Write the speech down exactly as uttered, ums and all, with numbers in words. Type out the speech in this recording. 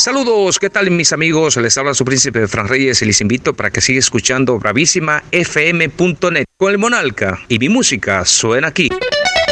Saludos, ¿qué tal mis amigos? Les habla su príncipe Fran Reyes y les invito para que siga escuchando bravísima f m punto net con el Monarca y mi música suena aquí.